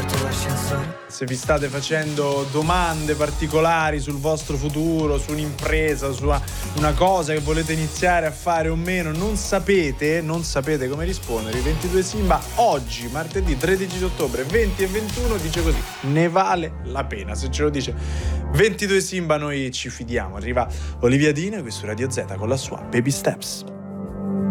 Se vi state facendo domande particolari sul vostro futuro, su un'impresa, su una cosa che volete iniziare a fare o meno, non sapete come rispondere, il 22 Simba oggi, martedì 13 ottobre 20 e 21, dice così: ne vale la pena. Se ce lo dice 22 Simba noi ci fidiamo. Arriva Olivia Dino qui su Radio Z con la sua Baby Steps.